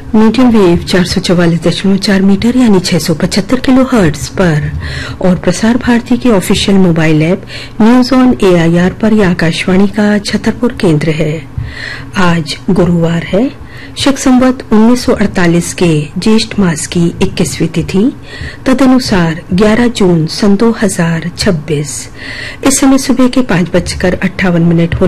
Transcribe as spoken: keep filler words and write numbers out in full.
Medium wave चार सौ चौवालीस दशमलव चार मीटर यानी छह सौ पचहत्तर किलो हर्ट्ज पर और प्रसार भारती के official mobile app news on AIR पर यह आकाशवाणी का छतरपुर केंद्र है। आज गुरुवार है, शक संवत उन्नीस सौ अड़तालीस के ज्येष्ठ मास की इक्कीसवीं तिथि, तदनुसार ग्यारह जून सन दो हजार छब्बीस। इस समय सुबह के पांच बजकर अट्ठावन मिनट